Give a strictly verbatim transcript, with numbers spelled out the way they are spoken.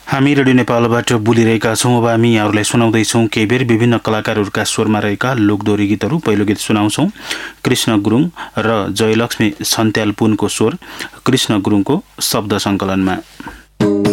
हामी रेडियो नेपालबाट बोलिरहेका छौँ। अब हामी यहाँहरूलाई सुनाउँदैछौँ केही बेर विभिन्न कलाकारहरूका स्वरमा रहेका लोकदोहोरी गीतहरू। पहिलो गीत सुनाउँछौँ कृष्ण गुरुङ र जयलक्ष्मी सन्त्याल पुनको स्वर, कृष्ण गुरुङको शब्द सङ्कलनमा।